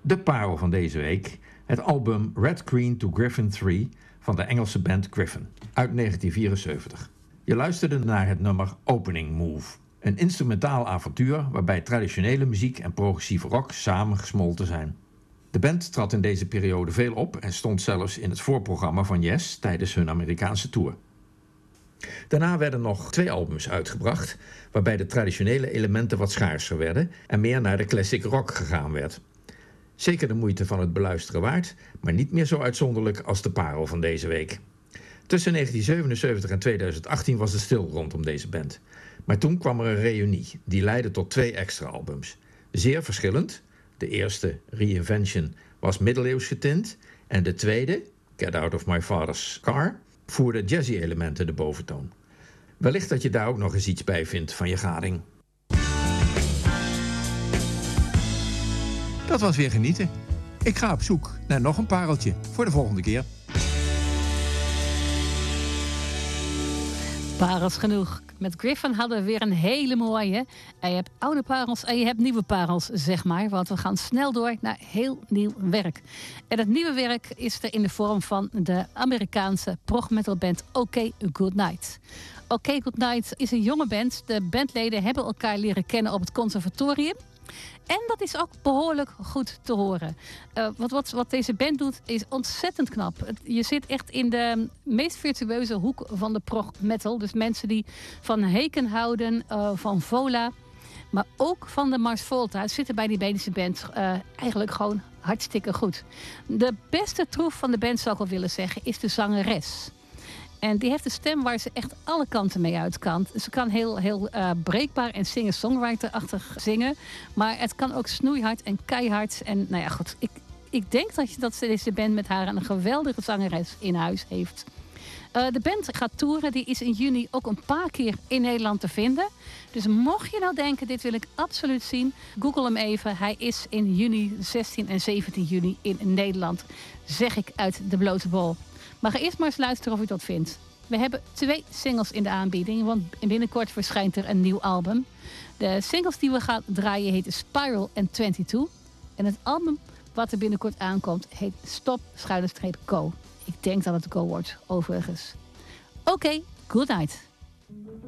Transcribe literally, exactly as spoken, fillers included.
De parel van deze week, het album Red Queen to Griffin drie van de Engelse band Griffin uit negentien vierenzeventig. Je luisterde naar het nummer Opening Move, een instrumentaal avontuur waarbij traditionele muziek en progressieve rock samen gesmolten zijn. De band trad in deze periode veel op en stond zelfs in het voorprogramma van Yes tijdens hun Amerikaanse tour. Daarna werden nog twee albums uitgebracht, waarbij de traditionele elementen wat schaarser werden en meer naar de classic rock gegaan werd. Zeker de moeite van het beluisteren waard, maar niet meer zo uitzonderlijk als de parel van deze week. Tussen negentien zevenenzeventig en tweeduizend achttien was het stil rondom deze band. Maar toen kwam er een reunie, die leidde tot twee extra albums. Zeer verschillend. De eerste, Reinvention, was middeleeuws getint en de tweede, Get Out of My Father's Car, voerde jazzy-elementen de boventoon. Wellicht dat je daar ook nog eens iets bij vindt van je gading. Dat was weer genieten. Ik ga op zoek naar nog een pareltje voor de volgende keer. Parels genoeg. Met Griffin hadden we weer een hele mooie. En je hebt oude parels en je hebt nieuwe parels, zeg maar. Want we gaan snel door naar heel nieuw werk. En het nieuwe werk is er in de vorm van de Amerikaanse prog-metalband OK Goodnight. OK Goodnight is een jonge band. De bandleden hebben elkaar leren kennen op het conservatorium. En dat is ook behoorlijk goed te horen. Uh, wat, wat, wat deze band doet is ontzettend knap. Het, je zit echt in de meest virtueuze hoek van de prog metal. Dus mensen die van Haken houden, uh, van Vola, maar ook van de Mars Volta zitten bij die Belgische band uh, eigenlijk gewoon hartstikke goed. De beste troef van de band, zou ik wel willen zeggen, is de zangeres. En die heeft een stem waar ze echt alle kanten mee uit kan. Ze kan heel, heel uh, breekbaar en singer-songwriter-achtig zingen. Maar het kan ook snoeihard en keihard. En nou ja, goed. Ik, ik denk dat, je, dat ze deze band met haar een geweldige zangeres in huis heeft. Uh, de band gaat toeren. Die is in juni ook een paar keer in Nederland te vinden. Dus mocht je nou denken, dit wil ik absoluut zien, google hem even. Hij is in juni, zestien en zeventien juni in Nederland. Zeg ik uit de blote bol. Maar ga eerst maar eens luisteren of u dat vindt. We hebben twee singles in de aanbieding, want binnenkort verschijnt er een nieuw album. De singles die we gaan draaien heten Spiral en tweeëntwintig. En het album wat er binnenkort aankomt heet Stop schuine streep Go. Ik denk dat het Go wordt, overigens. Oké, okay, good night.